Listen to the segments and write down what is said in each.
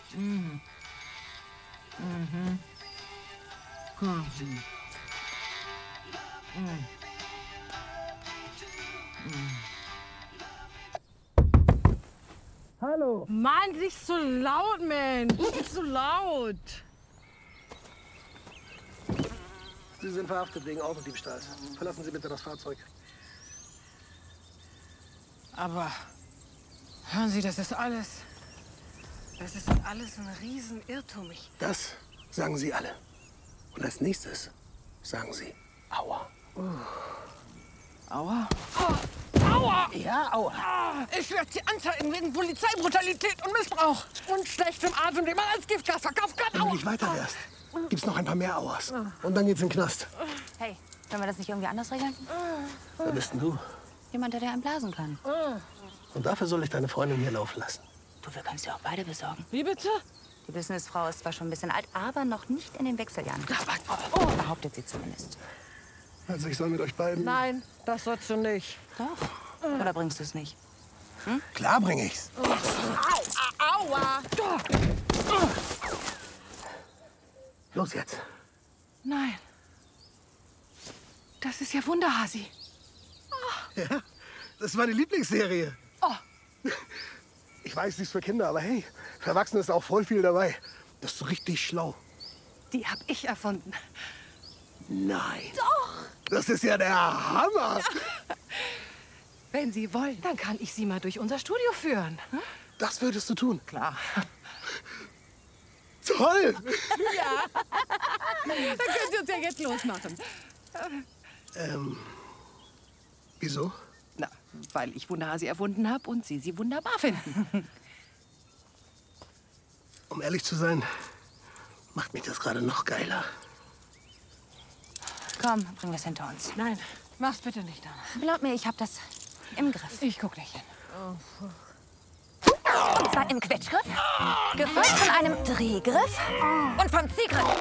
Mhm. Mhm. Mhm. Mhm. Hallo! Mann, nicht so laut, Mensch! Nicht so laut! Sie sind verhaftet wegen Autodiebstahls. Verlassen Sie bitte das Fahrzeug. Aber hören Sie, das ist alles ein Riesenirrtum. Das sagen Sie alle. Und als nächstes sagen Sie Aua. Aua? Oh, aua! Ja, Aua. Ich werde Sie anzeigen wegen Polizeibrutalität und Missbrauch und schlechtem Atem, den man als Giftgas verkaufen kann. Wenn du nicht weiter wärst, gibt's noch ein paar mehr Auas. Und dann geht's in den Knast. Hey, können wir das nicht irgendwie anders regeln? Wer bist denn du? Jemand, der einen blasen kann. Und dafür soll ich deine Freundin hier laufen lassen. Du, wir können es dir auch beide besorgen. Wie bitte? Die Businessfrau ist zwar schon ein bisschen alt, aber noch nicht in den Wechseljahren. Behauptet sie zumindest. Also ich soll mit euch beiden... Nein, das sollst du nicht. Doch. Oder bringst du es nicht? Klar bring ich's. Aua! Los jetzt. Nein. Das ist ja Wunderhasi. Ja, das ist meine Lieblingsserie. Oh. Ich weiß, sie ist für Kinder, aber hey, für Erwachsene ist auch voll viel dabei. Das ist so richtig schlau. Die hab ich erfunden. Nein. Doch. Das ist ja der Hammer. Ja. Wenn Sie wollen, dann kann ich Sie mal durch unser Studio führen. Das würdest du tun. Klar. Toll. Ja. Dann können Sie uns ja jetzt losmachen. Wieso? Na, weil ich Wunderhasi erfunden habe und Sie wunderbar finden. Um ehrlich zu sein, macht mich das gerade noch geiler. Komm, bringen wir es hinter uns. Nein, mach's bitte nicht, Anna. Glaub mir, ich hab das im Griff. Ich guck nicht hin. Und zwar im Quetschgriff, gefolgt von einem Drehgriff und vom Ziehgriff.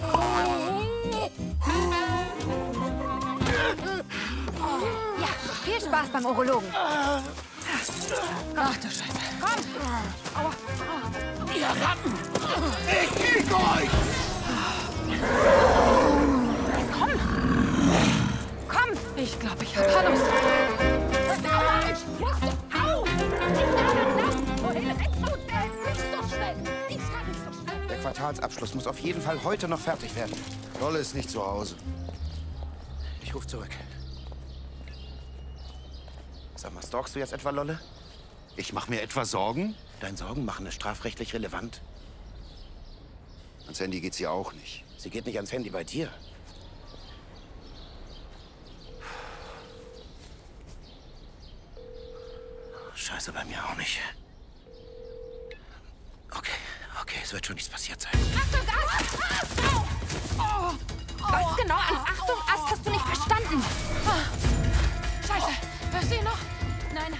Ja, viel Spaß beim Urologen. Ach du Scheiße. Komm! Aua. Ihr Ratten! Ich krieg euch! Komm! Komm! Ich glaube, ich habe Hallo. Aua! Machst du auf! Ich werde lassen! Wohin rennst du denn? Nicht so schnell! Ich kann nicht so schnell! Der Quartalsabschluss muss auf jeden Fall heute noch fertig werden. Lolle ist nicht zu Hause. Ich rufe zurück. Sag mal, stalkst du jetzt etwa Lolle? Ich mache mir etwa Sorgen? Deine Sorgen machen es strafrechtlich relevant. Ans Handy geht sie auch nicht. Sie geht nicht ans Handy bei dir. Scheiße, bei mir auch nicht. Okay, es wird schon nichts passiert sein. Achtung, Ast! Was genau an Achtung, Ast hast du nicht verstanden? Scheiße. Hörst du ihn noch? Nein.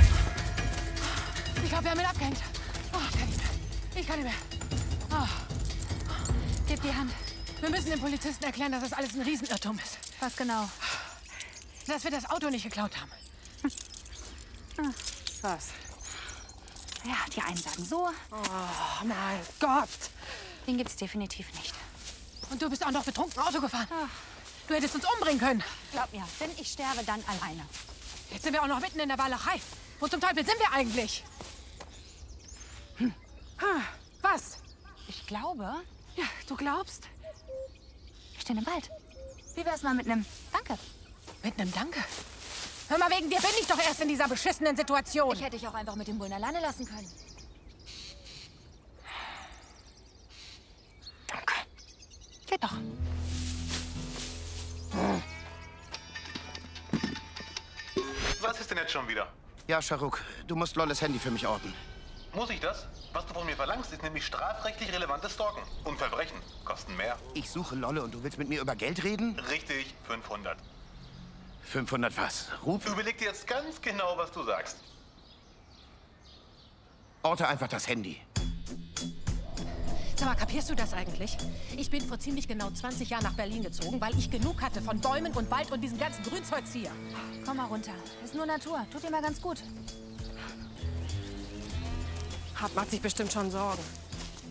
Ich glaube, wir haben ihn abgehängt. Oh, ich kann nicht mehr. Oh. Gib die Hand. Wir müssen den Polizisten erklären, dass das alles ein Riesenirrtum ist. Was genau? Dass wir das Auto nicht geklaut haben. Was? Ja, die einen sagen so. Oh mein Gott. Den gibt's definitiv nicht. Und du bist auch noch betrunken Auto gefahren. Du hättest uns umbringen können. Glaub mir, wenn ich sterbe, dann alleine. Jetzt sind wir auch noch mitten in der Walachei. Wo zum Teufel sind wir eigentlich? Was? Ich glaube, Ja, du glaubst? wir stehen im Wald. Wie wär's mal mit einem Danke? Mit einem Danke. Hör mal, wegen dir bin ich doch erst in dieser beschissenen Situation. Ich hätte dich auch einfach mit dem Bullen alleine lassen können. Danke. Geht doch. Was ist denn jetzt schon wieder? Ja, Sharuk, du musst Lolles Handy für mich orten. Muss ich das? Was du von mir verlangst, ist nämlich strafrechtlich relevantes Stalken. Und Verbrechen kosten mehr. Ich suche Lolle und du willst mit mir über Geld reden? Richtig, 500. 500 was? Rub? Überleg dir jetzt ganz genau, was du sagst. Orte einfach das Handy. Sag mal, kapierst du das eigentlich? Ich bin vor ziemlich genau 20 Jahren nach Berlin gezogen, weil ich genug hatte von Bäumen und Wald und diesem ganzen Grünzeugs hier. Komm mal runter. Ist nur Natur. Tut dir mal ganz gut. Hart macht sich bestimmt schon Sorgen.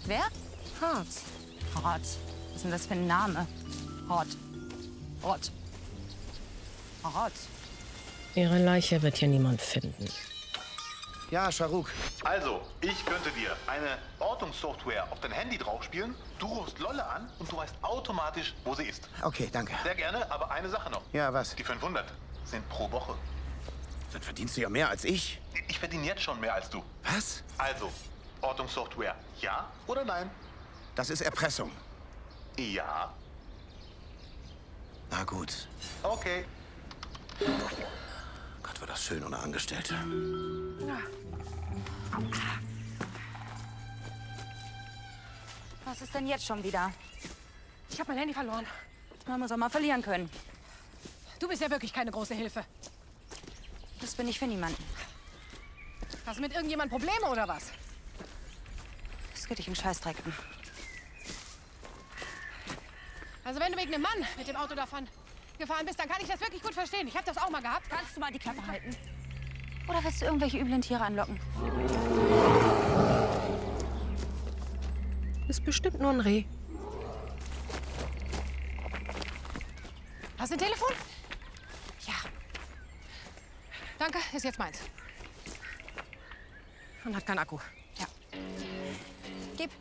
Wer? Hartz. Hot. Was ist denn das für ein Name? Hot. Hot. Hot. Ihre Leiche wird hier niemand finden. Ja, Scharuk. Also, ich könnte dir eine Ortungssoftware auf dein Handy draufspielen, du rufst Lolle an und du weißt automatisch, wo sie ist. Okay, danke. Sehr gerne, aber eine Sache noch. Ja, was? Die 500 sind pro Woche. Dann verdienst du ja mehr als ich. Ich verdiene jetzt schon mehr als du. Was? Also, Ortungssoftware, ja oder nein? Das ist Erpressung. Ja. Na gut. Okay. Gott, war das schön ohne Angestellte. Was ist denn jetzt schon wieder? Ich habe mein Handy verloren. Man muss auch mal verlieren können. Du bist ja wirklich keine große Hilfe. Das bin ich für niemanden. Hast du mit irgendjemandem Probleme oder was? Das geht dich im Scheißdreck an. Also wenn du wegen einem Mann mit dem Auto davon gefahren bist, dann kann ich das wirklich gut verstehen. Ich habe das auch mal gehabt. Kannst du mal die Klappe halten? Oder willst du irgendwelche üblen Tiere anlocken? Ist bestimmt nur ein Reh. Hast du ein Telefon? Ja. Danke, ist jetzt meins. Und hat keinen Akku. Ja. Gib.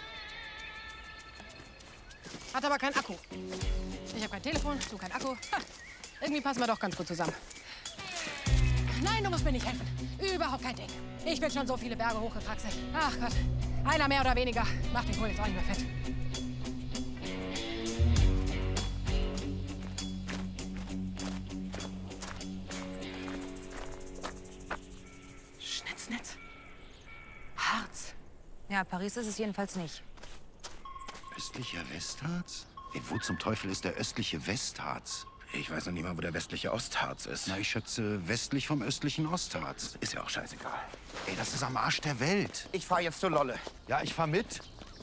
Hat aber keinen Akku. Ich habe kein Telefon, du kein Akku. Ha, irgendwie passen wir doch ganz gut zusammen. Nein, du musst mir nicht helfen. Überhaupt kein Ding. Ich bin schon so viele Berge hochgekraxelt. Ach Gott. Einer mehr oder weniger macht den Kohl jetzt auch nicht mehr fett. Schnitznetz. Harz. Ja, Paris ist es jedenfalls nicht. Östlicher Westharz? Ey, wo zum Teufel ist der östliche Westharz? Ich weiß noch nicht mal, wo der westliche Ostharz ist. Na, ich schätze westlich vom östlichen Ostharz. Ist ja auch scheißegal. Ey, das ist am Arsch der Welt. Ich fahr jetzt zur Lolle. Ja, ich fahr mit.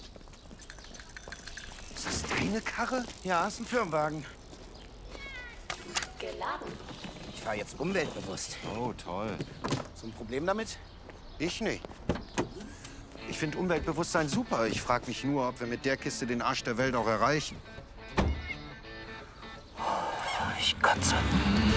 Ist das deine Karre? Ja, ist ein Firmenwagen. Geladen. Ich fahr jetzt umweltbewusst. Oh, toll. So ein Problem damit? Ich nicht. Ich finde Umweltbewusstsein super. Ich frage mich nur, ob wir mit der Kiste den Arsch der Welt auch erreichen. Ich kotze.